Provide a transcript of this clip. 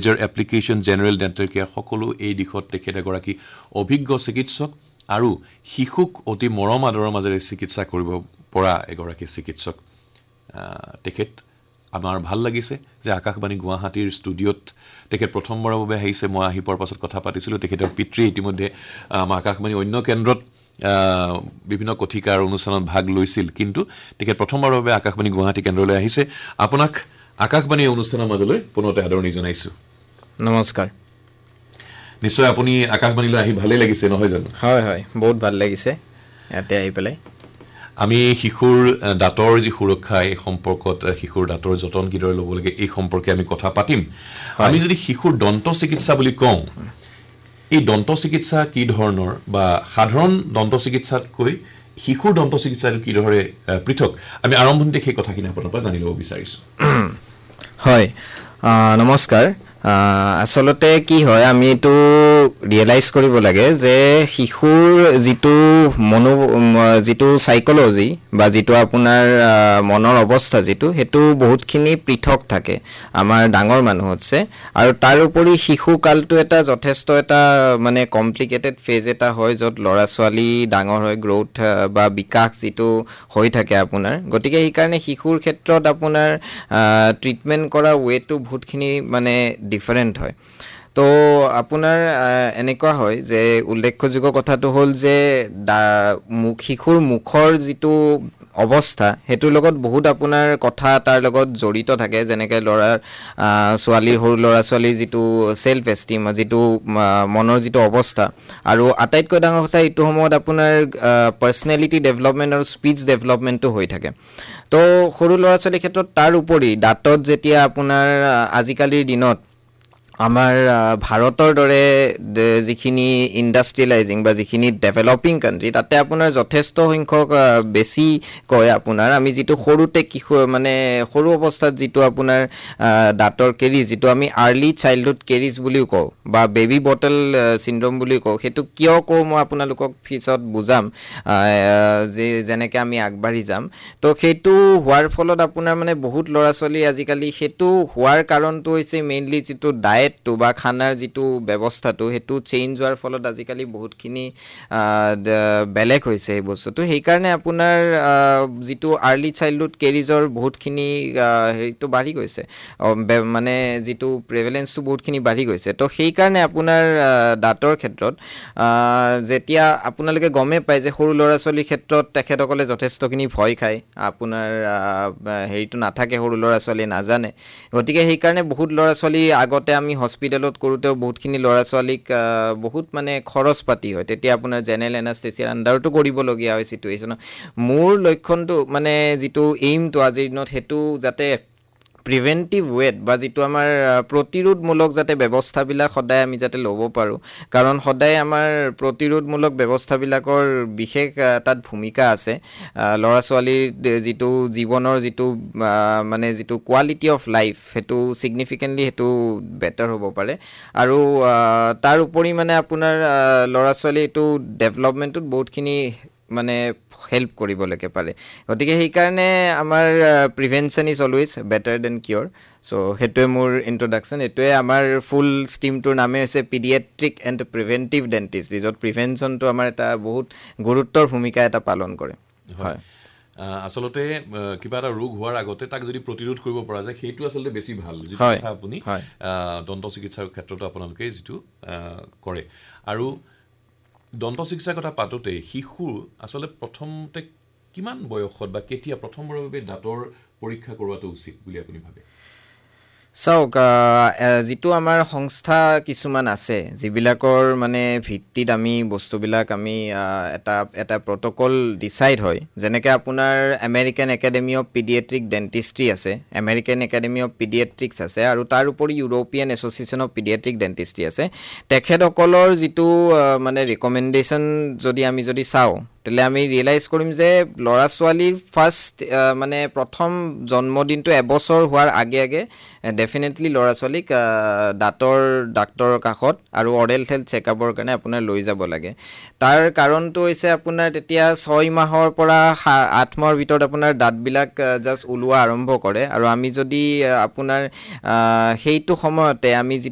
major application general dental care সকলো এই দিশত তেখেত এগৰাকী অভিজ্ঞ চিকিৎসক আৰু শিশুক অতি মৰম আদৰৰ মাজেৰে চিকিৎসা কৰিব পৰা এগৰাকী চিকিৎসক তেখেত আমাৰ ভাল লাগিছে যে আকাশবাণী গুৱাহাটীৰ ষ্টুডিঅ'ত তেখেত প্ৰথমবাৰৰ বাবে আহিছে মই আহি পোৱাৰ পাছত কথা পাতিছিলোঁ তেখেতৰ পিতৃ ইতিমধ্যে আমাৰ আকাশবাণী অন্য কেন্দ্ৰত বিভিন্ন কথিকাৰ অনুষ্ঠানত ভাগ লৈছিল কিন্তু তেখেত প্ৰথমবাৰৰ বাবে আকাশবাণী গুৱাহাটী কেন্দ্ৰলৈ আহিছে আপোনাক আকাশবাণী অনুষ্ঠানৰ মাজলৈ পুনৰতে আদৰণি জনাইছোঁ নমস্কাৰ নিশ্চয় আপুনি আকাশবাণীলৈ আহি ভালেই লাগিছে নহয় জানো হয় হয় বহুত ভাল লাগিছে ইয়াতে আহি পেলাই আমি শিশুৰ দাঁতৰ যি সুৰক্ষা এই সম্পৰ্কত শিশুৰ দাঁতৰ যতন কিদৰে ল'ব লাগে এই সম্পৰ্কে আমি কথা পাতিম আমি যদি শিশুৰ দন্ত চিকিৎসা বুলি কওঁ এই দন্ত চিকিৎসা কি ধৰণৰ বা সাধাৰণ দন্ত চিকিৎসাতকৈ শিশুৰ দন্ত চিকিৎসাটো কিদৰে পৃথক আমি আৰম্ভণিতে সেই কথাখিনি আপোনাৰ পৰা জানি ল'ব বিচাৰিছোঁ হয় নমস্কাৰ আসলতে কি হয় আমি এইটো ৰিয়েলাইজ কৰিব লাগে যে শিশুৰ যিটো সাইকোলজি বা যিটো আপোনাৰ মনৰ অৱস্থা যিটো হেতু বহুতখিনি পৃথক থাকে আমাৰ ডাঙৰ মানুহতছে আৰু তাৰ উপৰি শিশু কালটো এটা যথেষ্ট এটা মানে কমপ্লিকেটেড ফেজ এটা হয় য'ত ল'ৰা ছোৱালী ডাঙৰ হয় গ্ৰোথ বা বিকাশ যিটো হৈ থাকে আপোনাৰ গতিকে এই কাৰণে শিশুৰ ক্ষেত্ৰত আপোনাৰ ট্ৰিটমেন্ট কৰা ওয়েটো বহুতখিনি মানে ডিফাৰেণ্ট হয় তো আপোনাৰ এনেকুৱা হয় যে উল্লেখযোগ্য কথাটো হ'ল যে শিশুৰ মুখৰ যিটো অৱস্থা হেতুৰ লগত বহুত আপোনাৰ কথা তাৰ লগত জড়িত থাকে যেনেকৈ সৰু ল'ৰা ছোৱালীৰ যিটো সেলফ এষ্টিম যিটো মনৰ যিটো অৱস্থা আৰু আটাইতকৈ ডাঙৰ কথা এইটো সময়ত আপোনাৰ পাৰ্চনেলিটি ডেভেলপমেণ্ট আৰু স্পীচ ডেভেলপমেণ্টটো হৈ থাকে তো সৰু ল'ৰা ছোৱালীৰ ক্ষেত্ৰত তাৰ উপৰি দাঁতত যেতিয়া আপোনাৰ আজিকালিৰ দিনত আমাৰ ভাৰতৰ দৰে যিখিনি ইণ্ডাষ্ট্ৰিয়েলাইজিং বা যিখিনি ডেভেলপিং কাণ্ট্ৰি তাতে আপোনাৰ যথেষ্ট সংখ্যক বেছি কয় আপোনাৰ আমি যিটো সৰুতে মানে সৰু অৱস্থাত যিটো আপোনাৰ দাঁতৰ কেৰিজ যিটো আমি আৰ্লি চাইল্ডহুড কেৰিজ বুলিও কওঁ বা বেবী বটল চিণ্ড্ৰম বুলিও কওঁ সেইটো কিয় কওঁ মই আপোনালোকক পিছত বুজাম যেনেকৈ আমি আগবাঢ়ি যাম তো সেইটো হোৱাৰ ফলত আপোনাৰ মানে বহুত ল'ৰা ছোৱালী আজিকালি সেইটো হোৱাৰ কাৰণটো হৈছে মেইনলি যিটো ডায়েটটো বা খানাৰ যিটো ব্যৱস্থাটো সেইটো চেঞ্জ হোৱাৰ ফলত আজিকালি বহুতখিনি বেলেগ হৈছে এই বস্তুটো সেইকাৰণে আপোনাৰ যিটো আৰ্লি চাইল্ডহুড কেৰিজৰ বহুতখিনি হেৰিটো বাঢ়ি গৈছে মানে যিটো প্ৰেভেলেঞ্চটো বহুতখিনি বাঢ়ি গৈছে তো সেইকাৰণে আপোনাৰ দাঁতৰ ক্ষেত্ৰত যেতিয়া আপোনালোকে গমেই পায় যে সৰু ল'ৰা ছোৱালীৰ ক্ষেত্ৰত তেখেতসকলে যথেষ্টখিনি ভয় খায় আপোনাৰ হেৰিটো নাথাকে সৰু ল'ৰা ছোৱালীয়ে নাজানে গতিকে সেইকাৰণে বহুত ল'ৰা ছোৱালী আগতে আমি হস্পিটেলত কৰোঁতেও বহুতখিনি ল'ৰা ছোৱালীক বহুত মানে খৰচ পাতি হয় তেতিয়া আপোনাৰ জেনেৰেল এনাস্থেচিয়াৰ আণ্ডাৰতো কৰিবলগীয়া হয় চিটুৱেশ্যনত মোৰ লক্ষণটো মানে যিটো এইমটো আজিৰ দিনত সেইটো যাতে প্ৰিভেণ্টিভ ৱেট বা যিটো আমাৰ প্ৰতিৰোধমূলক যাতে ব্যৱস্থাবিলাক সদায় আমি যাতে ল'ব পাৰোঁ কাৰণ সদায় আমাৰ প্ৰতিৰোধমূলক ব্যৱস্থাবিলাকৰ বিশেষ তাত ভূমিকা আছে ল'ৰা ছোৱালীৰ যিটো জীৱনৰ যিটো মানে যিটো কোৱালিটি অফ লাইফ সেইটো ছিগনিফিকেণ্টলি সেইটো বেটাৰ হ'ব পাৰে আৰু তাৰ উপৰি মানে আপোনাৰ ল'ৰা ছোৱালী এইটো ডেভেলপমেণ্টটোত বহুতখিনি মানে হেল্প কৰিবলৈকে পাৰে গতিকে সেইকাৰণে আমাৰ prevention is always better then কিয়ৰ চ' সেইটোৱে মোৰ ইণ্ট্ৰডাকশ্যন এইটোৱে আমাৰ ফুল ষ্ট্ৰীমটোৰ নামে হৈছে পিডিয়াট্ৰিক এণ্ড প্ৰিভেণ্টিভ ডেণ্টিষ্ট্ৰি য'ত প্ৰিভেনশ্যনটো আমাৰ এটা বহুত গুৰুত্বৰ ভূমিকা এটা পালন কৰে হয় আচলতে কিবা এটা ৰোগ হোৱাৰ আগতে তাক যদি প্ৰতিৰোধ কৰিব পৰা যায় সেইটো আচলতে বেছি ভাল যিটো কথা আপুনি দন্ত চিকিৎসাৰ ক্ষেত্ৰতো আপোনালোকে যিটো কৰে আৰু দন্ত চিকিৎসাৰ কথা পাতোঁতে শিশুৰ আচলতে প্ৰথমতে কিমান বয়সত বা কেতিয়া প্ৰথমবাৰৰ বাবে দাঁতৰ পৰীক্ষা কৰোৱাটো উচিত বুলি আপুনি ভাবে চাওক যিটো আমাৰ সংস্থা কিছুমান আছে যিবিলাকৰ মানে ভিত্তিত আমি বস্তুবিলাক আমি এটা প্ৰট'কল ডিচাইড হয় যেনেকৈ আপোনাৰ আমেৰিকান একাডেমি অফ পিডিয়াট্ৰিক ডেণ্টিষ্ট্ৰি আছে আমেৰিকান একাডেমি অফ পিডিয়াট্ৰিক্স আছে আৰু তাৰ উপৰি ইউৰোপিয়ান এছ'চিয়েশ্যন অফ পিডিয়াট্ৰিক ডেণ্টিষ্ট্ৰি আছে তেখেতসকলৰ যিটো মানে ৰিকমেণ্ডেশ্যন আমি যদি চাওঁ তেলে আমি ৰিয়েলাইজ কৰিম যে ল'ৰা ছোৱালীৰ ফাৰ্ষ্ট মানে প্ৰথম জন্মদিনটো এবছৰ হোৱাৰ আগে আগে ডেফিনেটলি ল'ৰা ছোৱালীক দাঁতৰ ডাক্তৰৰ কাষত আৰু অৰেল হেল্থ চেকআপৰ কাৰণে আপোনাৰ লৈ যাব লাগে তাৰ কাৰণটো হৈছে আপোনাৰ তেতিয়া 6 মাহৰ পৰা 8 মাহৰ ভিতৰত আপোনাৰ দাঁতবিলাক জাষ্ট ওলোৱা আৰম্ভ কৰে আৰু আমি যদি আপোনাৰ সেইটো সময়তে আমি